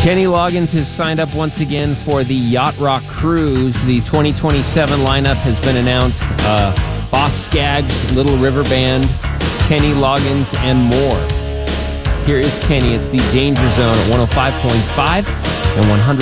Kenny Loggins has signed up once again for the Yacht Rock Cruise. The 2027 lineup has been announced. Boss Skaggs, Little River Band, Kenny Loggins, and more. Here is Kenny. It's the Danger Zone at 105.5 and 100.